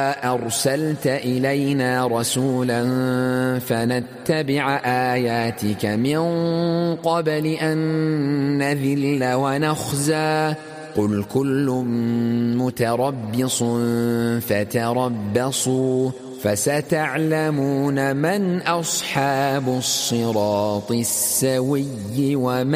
أرسلت إلينا رسولا فنتبع آياتك من قبل أن نذل ونخزى قل كل متربص فتربصوا فستعلمون من أصحاب الصراط السوي ومن